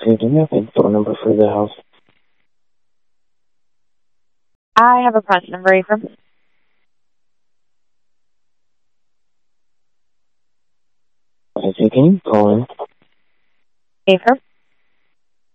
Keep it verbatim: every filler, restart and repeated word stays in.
Okay, do you have a door number for the house? I have a project number, Ephraim. Okay, can you call in? Ephraim?